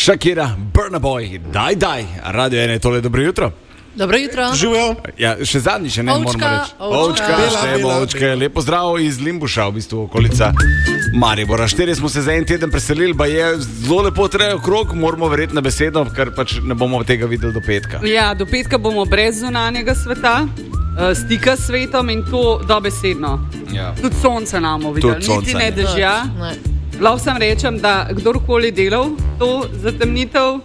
Shakira, Burna Boy, daj, Radio 1 je tole, dobro jutro. Dobro jutro. Živijo. Ja, še zadnjič, ne moramo reči. Ovčka, lepo zdrav iz Limbuša, v bistvu okolica Maribora. 4 smo se za en teden preselili, pa je zelo lepo trejo krog, moramo verjeti na besedo, ker pač ne bomo tega videli do petka. Ja, do petka bomo brez zunanjega sveta, stika s svetom in to dobesedno. Ja. Tudi sonce namo videli, niti ne dežja. Lahko sem rečem, da kdorkoli delal to zatemnitev,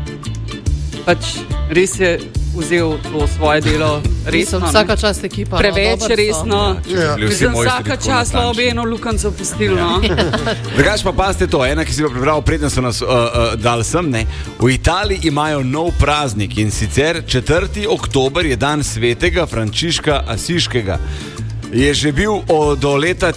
pač res je vzel to svoje delo resno. Vsaka čast ekipa. Preveč resno. Mislim, vsaka čast bi eno lukanco pustili. Drugač pa pazite to, ena, ki si jo prebral, predtem so nas dali sem, ne. V Italiji imajo nov praznik in sicer 4. oktober je dan svetega Frančiška Asiškega. Je že bil do leta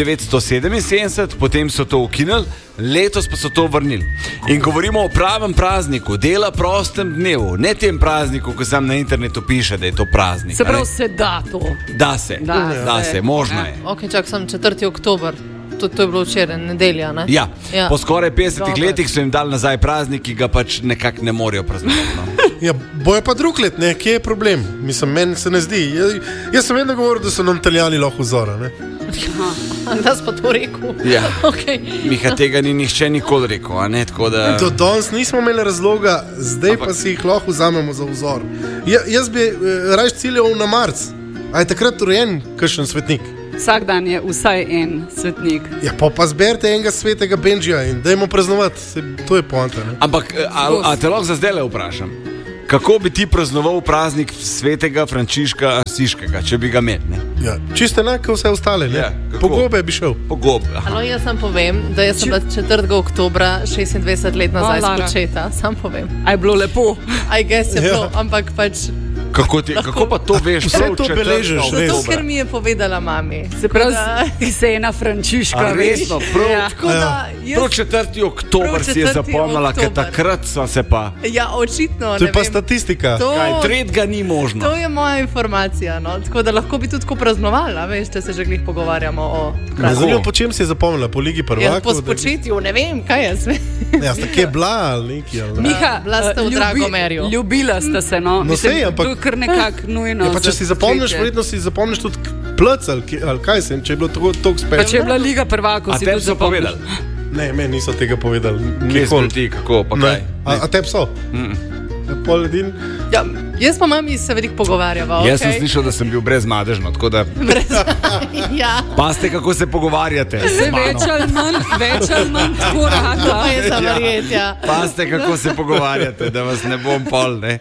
1977, potem so to ukinili, letos pa so to vrnili. In govorimo o pravem prazniku, dela prostem dnevu, ne tem prazniku, ko sam na internetu piše, da je to praznik. Se pravi, se da to. Da se, možno je. Ok, čak sem 4. oktober. To je bilo včeraj, nedelja, ne? Ja. Po skoraj 50 letih so jim dali nazaj praznik, ki ga pač nekako ne morejo praznovati. No. Ja, boje pa drug let, ne? Kje je problem? Mislim, meni se ne zdi. Jaz sem vedno govoril, da so nam Italijani lahko vzora, ne? Da si pa to rekel. Ja. Okay. Miha, tega ni nihče nikoli rekel, a ne? Tako da... Do danes nismo imeli razloga, zdaj pa si jih lahko vzamemo za vzor. Jaz bi raje ciljal na marc. A je takrat rojen kakšen svetnik? Vsak dan je vsaj en svetnik. Ja, pa zberite enega svetega Benjija in dajmo praznovati. To je poanta, ne? Ampak, a te lahko za zdaj le vprašam, kako bi ti praznoval praznik svetega Frančiška Asiškega, če bi ga imel, ne? Ja, čisto enako vse ostale, ne? Ja, po gobe bi šel. Po gobe, aha. Alo, jaz sam povem, da jaz sem 4. oktobra 26 let nazaj spočeta. Sam povem. A je bilo lepo? I guess je bilo, ampak pač... Kako pa to veš? Vse to beležiš, veš? Zato, ker mi je povedala mami. Se pravi, Ksena Frančiška, resno, prav. Ja. Prav 4. oktober si je zapomnila, ker takrat sva se pa... Ja, očitno, to je pa statistika. Kaj, tretjega ni možno. To je moja informacija, no. Tako da lahko bi tudi tako praznovala, veš, če se že glih pogovarjamo o... Zanimivo, po čem si je zapomnila? Po Ligi prvakov? Ja, po spočetju, ne vem, kaj jaz vem. Ja, sta kje bila ali neki, ali ne? Miha, bila sta v Dragomerju. Ljubila sta se, no. No sej, ampak... kar nekako nujno. Ja, pa če si zapomniš, verjetno si zapomniš tudi plc ali kaj sem, če je bilo tako spet. Pa če je bila Liga prvakov, si tudi zapomniš. Ne, meni niso tega povedali. Kje smo ti, kako, pa kaj? A tebi so? Pol edin? Ja, jaz pa mami se veliko pogovarjava, Jaz sem slišal, da sem bil brezmadežno, tako da... Ja. Paste, kako se pogovarjate. Se več ali manj tako rada. To pa je zavarjet, ja. Paste, kako se pogovarjate, da vas ne bom pol, ne?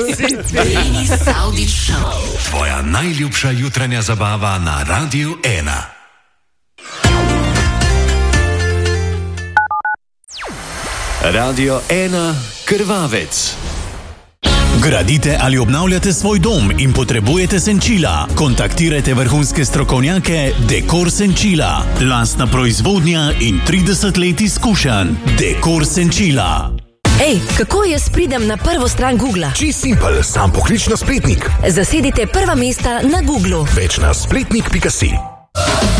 Tvoja najljubša jutranja zabava na Radiu 1. Radio 1 Krvavec. Gradite ali obnavljate svoj dom in potrebujete senčila? Kontaktirajte vrhunske strokovnjake Dekor Senčila. Lastna proizvodnja in 30 let izkušenj. Dekor Senčila. Ej, kako jaz pridem na prvo stran Googla? Čist simpel, sam poklič na spletnik. Zasedite prva mesta na Googlu. Več na spletnik.si.